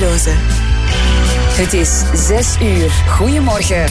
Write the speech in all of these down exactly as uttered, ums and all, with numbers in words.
daklozen. Het is zes uur. Goedemorgen.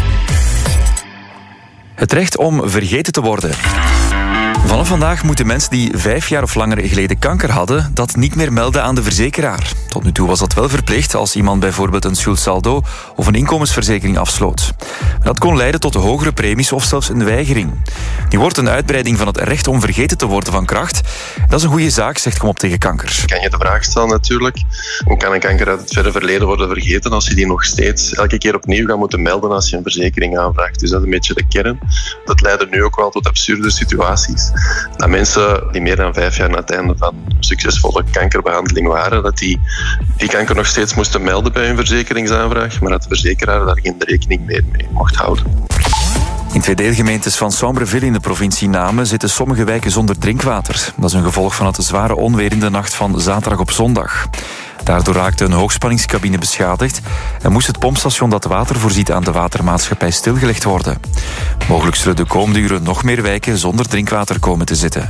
Het recht om vergeten te worden. Vanaf vandaag moeten mensen die vijf jaar of langer geleden kanker hadden dat niet meer melden aan de verzekeraar. Tot nu toe was dat wel verplicht als iemand bijvoorbeeld een schuldsaldo of een inkomensverzekering afsloot. Dat kon leiden tot hogere premies of zelfs een weigering. Nu wordt een uitbreiding van het recht om vergeten te worden van kracht. Dat is een goede zaak, zegt Kom op tegen kanker. Kan je de vraag stellen natuurlijk, hoe kan een kanker uit het verre verleden worden vergeten als je die nog steeds elke keer opnieuw gaat moeten melden als je een verzekering aanvraagt. Dus dat is een beetje de kern. Dat leidt nu ook wel tot absurde situaties. Dat mensen die meer dan vijf jaar na het einde van een succesvolle kankerbehandeling waren, dat die die kanker nog steeds moesten melden bij hun verzekeringsaanvraag, maar dat de verzekeraar daar geen rekening mee, mee mocht houden. In twee deelgemeentes van Sambreville in de provincie Namen zitten sommige wijken zonder drinkwater. Dat is een gevolg van het zware onweer in de nacht van zaterdag op zondag. Daardoor raakte een hoogspanningscabine beschadigd en moest het pompstation dat water voorziet aan de watermaatschappij stilgelegd worden. Mogelijk zullen de komende uren nog meer wijken zonder drinkwater komen te zitten.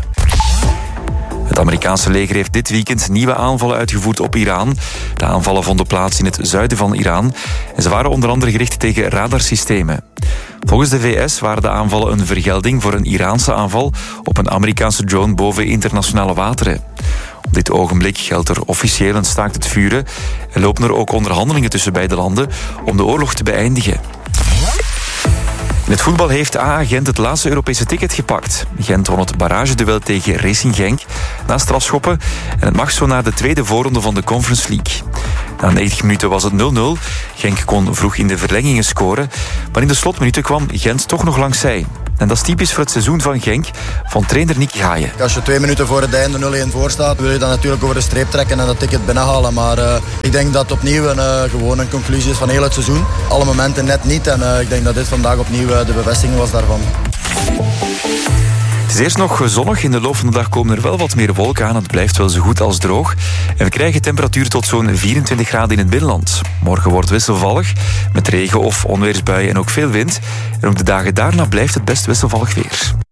Het Amerikaanse leger heeft dit weekend nieuwe aanvallen uitgevoerd op Iran. De aanvallen vonden plaats in het zuiden van Iran en ze waren onder andere gericht tegen radarsystemen. Volgens de V S waren de aanvallen een vergelding voor een Iraanse aanval op een Amerikaanse drone boven internationale wateren. Op dit ogenblik geldt er officieel een staakt het vuren en lopen er ook onderhandelingen tussen beide landen om de oorlog te beëindigen. In het voetbal heeft A A Gent het laatste Europese ticket gepakt. Gent won het barrageduel tegen Racing Genk na strafschoppen en het mag zo naar de tweede voorronde van de Conference League. Na negentig minuten was het nul nul. Genk kon vroeg in de verlengingen scoren, maar in de slotminuten kwam Gent toch nog langs zij. En dat is typisch voor het seizoen van Genk, van trainer Nicky Haaien. Als je twee minuten voor het einde nul een voor staat, wil je dan natuurlijk over de streep trekken en dat ticket binnenhalen. Maar uh, ik denk dat opnieuw een, uh, gewoon een conclusie is van heel het seizoen. Alle momenten net niet en uh, ik denk dat dit vandaag opnieuw uh, de bevestiging was daarvan. Het is eerst nog zonnig. In de loop van de dag komen er wel wat meer wolken aan. Het blijft wel zo goed als droog. En we krijgen temperatuur tot zo'n vierentwintig graden in het binnenland. Morgen wordt wisselvallig, met regen of onweersbuien en ook veel wind. En ook de dagen daarna blijft het best wisselvallig weer.